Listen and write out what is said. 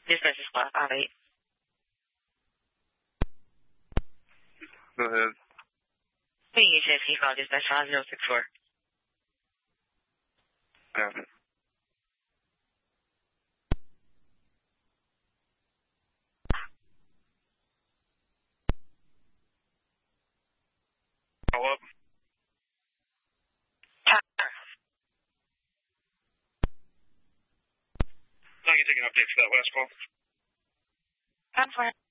Dispatch is 558. Go ahead. PHS, can you call dispatch 5064? Got it. Follow up. I can take an update for that last call. 10-4.